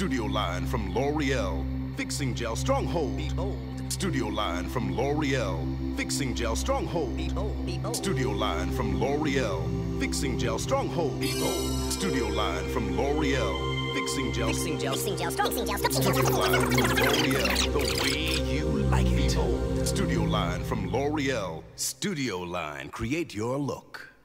Studio line from L'Oreal. Fixing Gel Stronghold. Behold. Studio line from L'Oreal. Fixing Gel Stronghold. Behold. Behold. Studio line from L'Oreal. Fixing Gel Stronghold. Behold. Studio line from L'Oreal. Fixing Gel. Fixing Gel. Fixing Gel Strong. Fixing Gel Strong. Studio line from L'Oreal. The way you like it. Behold. Studio line from L'Oreal. Studio line. Create your look.